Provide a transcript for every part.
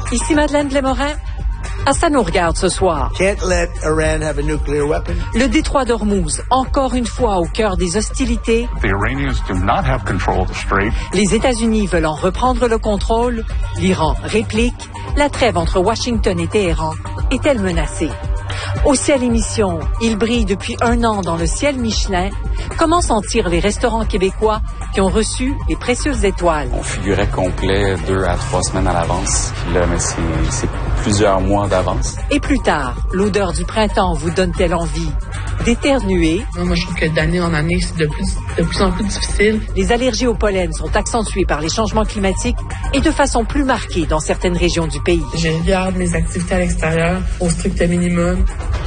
Ici Madeleine Blais-Morin. Ça nous regarde ce soir. Can't let Iran have a nuclear weapon. Le détroit d'Ormuz, encore une fois au cœur des hostilités. The Iranians do not have control of the strait. Les États-Unis veulent en reprendre le contrôle. L'Iran réplique. La trêve entre Washington et Téhéran est-elle menacée? Au ciel émission, il brille depuis 1 an dans le ciel Michelin. Comment sentir les restaurants québécois qui ont reçu les précieuses étoiles? On figurait complet 2 à 3 semaines à l'avance. Puis là, mais c'est plusieurs mois d'avance. Et plus tard, l'odeur du printemps vous donne-t-elle envie d'éternuer? Moi, je trouve que d'année en année, c'est de plus en plus difficile. Les allergies au pollen sont accentuées par les changements climatiques et de façon plus marquée dans certaines régions du pays. Je garde mes activités à l'extérieur au strict minimum.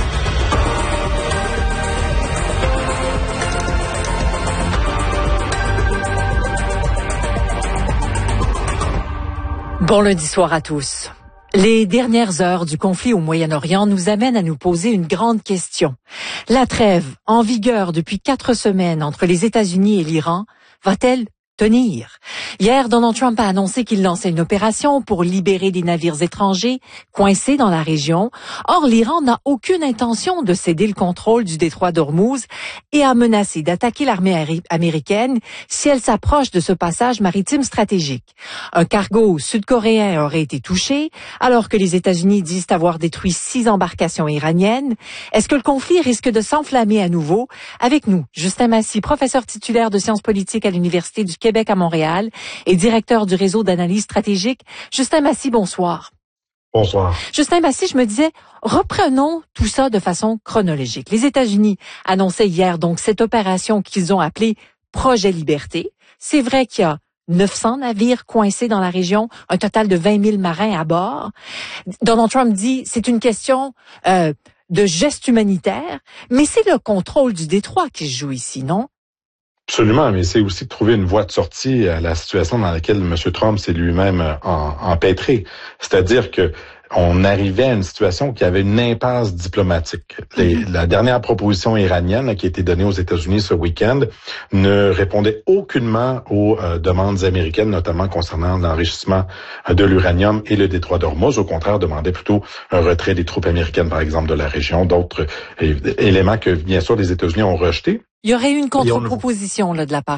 Bon lundi soir à tous. Les dernières heures du conflit au Moyen-Orient nous amènent à nous poser une grande question. La trêve, en vigueur depuis 4 semaines entre les États-Unis et l'Iran, va-t-elle tenir? Hier, Donald Trump a annoncé qu'il lançait une opération pour libérer des navires étrangers coincés dans la région. Or, l'Iran n'a aucune intention de céder le contrôle du détroit d'Ormuz et a menacé d'attaquer l'armée américaine si elle s'approche de ce passage maritime stratégique. Un cargo sud-coréen aurait été touché, alors que les États-Unis disent avoir détruit 6 embarcations iraniennes. Est-ce que le conflit risque de s'enflammer à nouveau? Avec nous, Justin Massy, professeur titulaire de sciences politiques à l'Université du Québec à Montréal et directeur du réseau d'analyse stratégique. Justin Massy, bonsoir. Bonsoir. Justin Massy, je me disais, reprenons tout ça de façon chronologique. Les États-Unis annonçaient hier donc cette opération qu'ils ont appelée Projet Liberté. C'est vrai qu'il y a 900 navires coincés dans la région, un total de 20 000 marins à bord. Donald Trump dit, c'est une question de geste humanitaire, mais c'est le contrôle du détroit qui se joue ici, non? Absolument, mais c'est aussi de trouver une voie de sortie à la situation dans laquelle M. Trump s'est lui-même empêtré. C'est-à-dire que on arrivait à une situation qui avait une impasse diplomatique. La dernière proposition iranienne qui a été donnée aux États-Unis ce week-end ne répondait aucunement aux demandes américaines, notamment concernant l'enrichissement de l'uranium et le détroit d'Ormuz. Au contraire, demandait plutôt un retrait des troupes américaines, par exemple, de la région, d'autres éléments que, bien sûr, les États-Unis ont rejetés. Il y aurait eu une contre-proposition là, de la part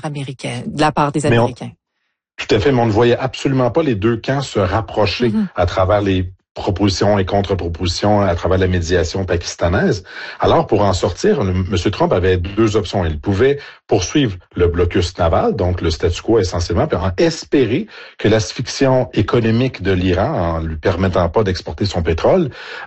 des Américains. Tout à fait, mais on ne voyait absolument pas les deux camps se rapprocher à travers les propositions et contre-propositions à travers la médiation pakistanaise. Alors, pour en sortir, M. Trump avait 2 options. Il pouvait poursuivre le blocus naval, donc le statu quo essentiellement, puis en espérer que l'asphyxion économique de l'Iran, en lui permettant pas d'exporter son pétrole,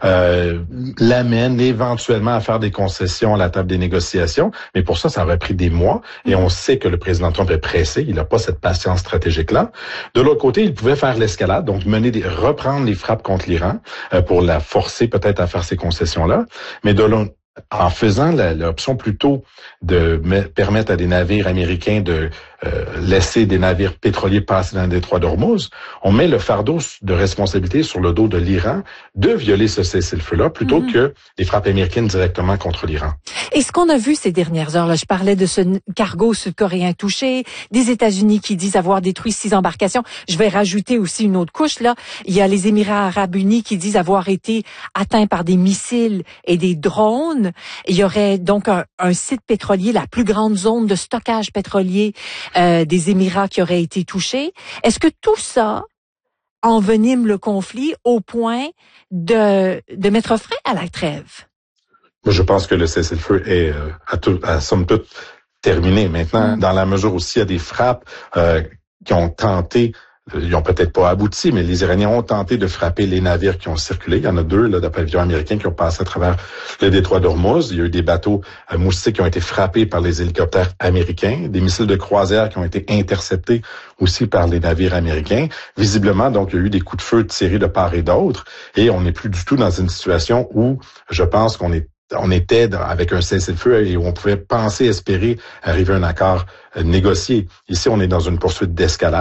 l'amène éventuellement à faire des concessions à la table des négociations. Mais pour ça aurait pris des mois. Et on sait que le président Trump est pressé. Il n'a pas cette patience stratégique-là. De l'autre côté, il pouvait faire l'escalade, donc reprendre les frappes contre l'Iran pour la forcer peut-être à faire ces concessions-là. Mais en faisant l'option plutôt de permettre à des navires américains de laisser des navires pétroliers passer dans le détroit d'Ormuz, on met le fardeau de responsabilité sur le dos de l'Iran de violer ce cessez-le-feu-là plutôt que les frappes américaines directement contre l'Iran. Et ce qu'on a vu ces dernières heures, là, je parlais de ce cargo sud-coréen touché, des États-Unis qui disent avoir détruit 6 embarcations. Je vais rajouter aussi une autre couche, là. Il y a les Émirats arabes unis qui disent avoir été atteints par des missiles et des drones. Il y aurait donc un site pétrolier, la plus grande zone de stockage pétrolier des Émirats qui aurait été touché. Est-ce que tout ça envenime le conflit au point de mettre frein à la trêve? Je pense que le cessez-le-feu est à somme toute terminé. Maintenant, dans la mesure où s'il y a des frappes qui ont tenté, ils n'ont peut-être pas abouti, mais les Iraniens ont tenté de frapper les navires qui ont circulé. Il y en a 2 là, de pavillons américains qui ont passé à travers le détroit d'Ormuz. Il y a eu des bateaux moustiques qui ont été frappés par les hélicoptères américains, des missiles de croisière qui ont été interceptés aussi par les navires américains. Visiblement, donc, il y a eu des coups de feu tirés de part et d'autre, et on n'est plus du tout dans une situation où je pense qu'on était avec un cessez-le-feu et où on pouvait espérer arriver à un accord négocié. Ici, on est dans une poursuite d'escalade.